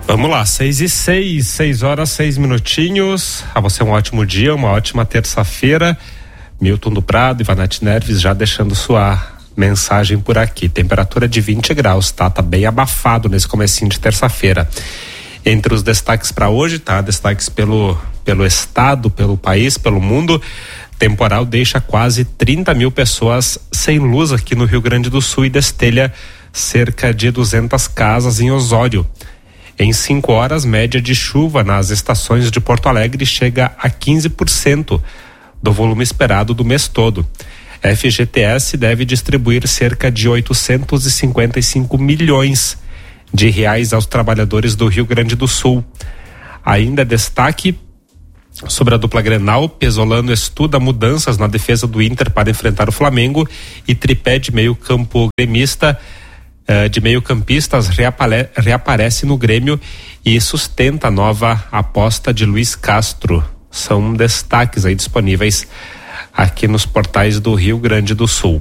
Vamos lá, 6:06, 6h06. A você um ótimo dia, uma ótima terça-feira. Milton do Prado, Ivanete Neves já deixando sua mensagem por aqui. Temperatura de 20 graus, tá? Tá bem abafado nesse comecinho de terça-feira. Entre os destaques para hoje, tá? Destaques pelo estado, pelo país, pelo mundo. Temporal deixa quase 30 mil pessoas sem luz aqui no Rio Grande do Sul e destelha cerca de 200 casas em Osório. Em 5 horas, média de chuva nas estações de Porto Alegre chega a 15% do volume esperado do mês todo. FGTS deve distribuir cerca de 855 milhões de reais aos trabalhadores do Rio Grande do Sul. Ainda destaque sobre a dupla Grenal. Pesolano estuda mudanças na defesa do Inter para enfrentar o Flamengo e tripé de meio campo gremista de meio-campistas reaparece no Grêmio e sustenta a nova aposta de Luiz Castro. São destaques aí disponíveis aqui nos portais do Rio Grande do Sul.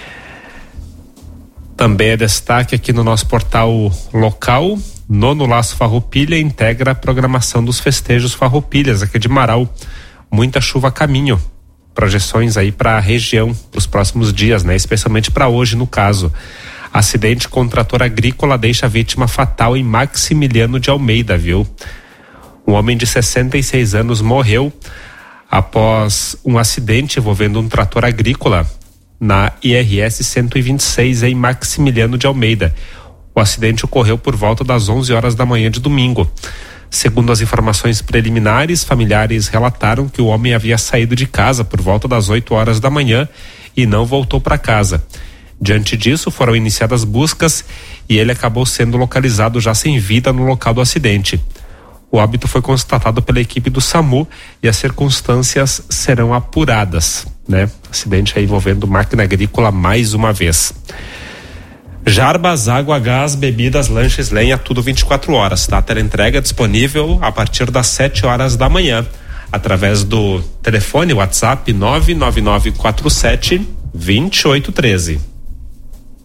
Também é destaque aqui no nosso portal local. Nono Laço Farroupilha integra a programação dos festejos Farroupilhas aqui de Marau. Muita chuva a caminho. Projeções aí para a região para os próximos dias, né? Especialmente para hoje, no caso. Acidente com trator agrícola deixa a vítima fatal em Maximiliano de Almeida, viu? Um homem de 66 anos morreu após um acidente envolvendo um trator agrícola na IRS 126 em Maximiliano de Almeida. O acidente ocorreu por volta das 11 horas da manhã de domingo. Segundo as informações preliminares, familiares relataram que o homem havia saído de casa por volta das 8 horas da manhã e não voltou para casa. Diante disso, foram iniciadas buscas e ele acabou sendo localizado já sem vida no local do acidente. O óbito foi constatado pela equipe do SAMU e as circunstâncias serão apuradas, né? Acidente aí envolvendo máquina agrícola mais uma vez. Jarbas, água, gás, bebidas, lanches, lenha, tudo 24 horas, tá? Teleentrega disponível a partir das 7 horas da manhã, através do telefone WhatsApp 99947 2813.